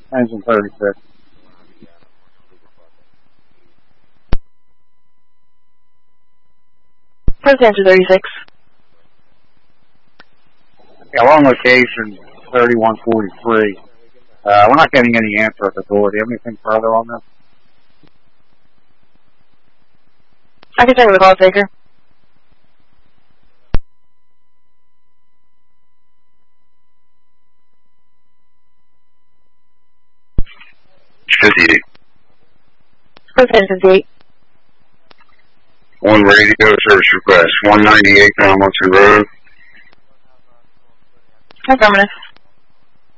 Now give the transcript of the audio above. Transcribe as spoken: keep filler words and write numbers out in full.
Engine thirty-six. First answer thirty-six. Yeah, we're on location thirty-one forty-three. Uh, we're not getting any answer at the door. Do you have anything further on this? I can check with the call taker. fifty-eight. First answer fifty-eight. One ready to go, service request. one ninety-eight Hamilton Road. Affirmative.